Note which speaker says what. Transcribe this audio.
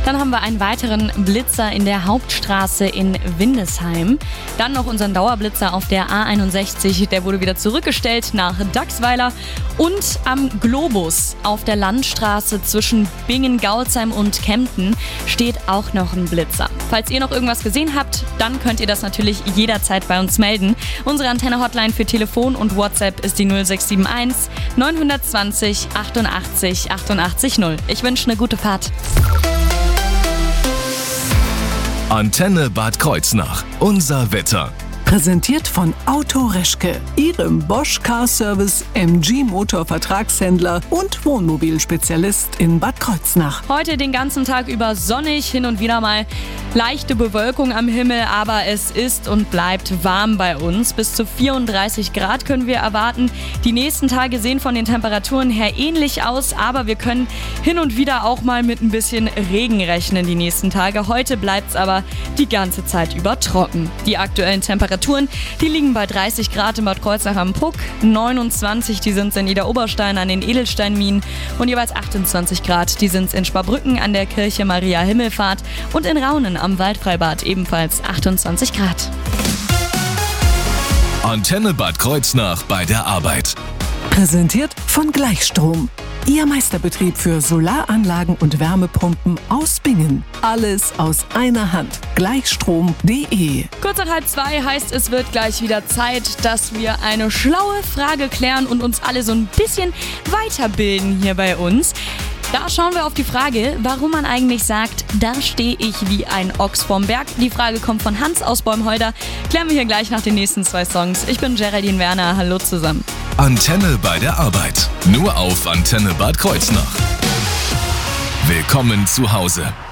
Speaker 1: Dann haben wir einen weiteren Blitzer in der Hauptstraße in Windesheim. Dann noch unseren Dauerblitzer auf der A61, der wurde wieder zurückgestellt nach Dachsweiler. Und am Globus auf der Landstraße zwischen Bingen, Gaulsheim und Kempten steht auch noch ein Blitzer. Falls ihr noch irgendwas gesehen habt, dann könnt ihr das natürlich jederzeit bei uns melden. Unsere Antenne-Hotline für Telefon und WhatsApp ist die 0671 920 88 88 0. Ich wünsche eine gute Fahrt.
Speaker 2: Antenne Bad Kreuznach. Unser Wetter.
Speaker 3: Präsentiert von Auto Reschke, Ihrem Bosch Car Service, MG Motor Vertragshändler und Wohnmobilspezialist in Bad Kreuznach.
Speaker 1: Heute den ganzen Tag über sonnig, hin und wieder mal leichte Bewölkung am Himmel, aber es ist und bleibt warm bei uns. Bis zu 34 Grad können wir erwarten. Die nächsten Tage sehen von den Temperaturen her ähnlich aus, aber wir können hin und wieder auch mal mit ein bisschen Regen rechnen die nächsten Tage. Heute bleibt es aber die ganze Zeit über trocken. Die aktuellen Temperaturen, die liegen bei 30 Grad in Bad Kreuznach am Puck, 29, die sind es in Idar-Oberstein an den Edelsteinminen und jeweils 28 Grad, die sind es in Sparbrücken an der Kirche Maria Himmelfahrt und in Raunen am Waldfreibad ebenfalls 28 Grad.
Speaker 2: Antenne Bad Kreuznach bei der Arbeit.
Speaker 3: Präsentiert von Gleichstrom. Ihr Meisterbetrieb für Solaranlagen und Wärmepumpen aus Bingen. Alles aus einer Hand. Gleichstrom.de.
Speaker 1: Kurz nach 1:30 heißt, es wird gleich wieder Zeit, dass wir eine schlaue Frage klären und uns alle so ein bisschen weiterbilden hier bei uns. Da schauen wir auf die Frage, warum man eigentlich sagt, da stehe ich wie ein Ochs vorm Berg. Die Frage kommt von Hans aus Bäumholder. Klären wir hier gleich nach den nächsten 2 Songs. Ich bin Geraldine Werner. Hallo zusammen.
Speaker 2: Antenne bei der Arbeit. Nur auf Antenne Bad Kreuznach. Willkommen zu Hause.